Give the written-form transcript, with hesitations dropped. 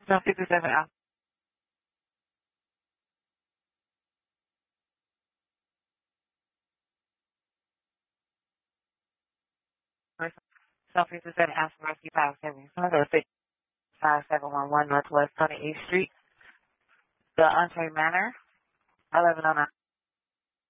No, 57 Alpha. So 57 Alpha Rescue 5711 Northwest 28th Street, the Entree Manor, 1109.